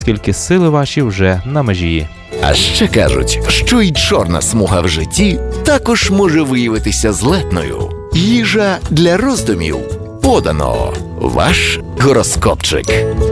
оскільки сили ваші вже на межі. А ще кажуть, що й чорна смуга в житті також може виявитися злетною. Їжа для роздумів. Подано. Ваш гороскопчик.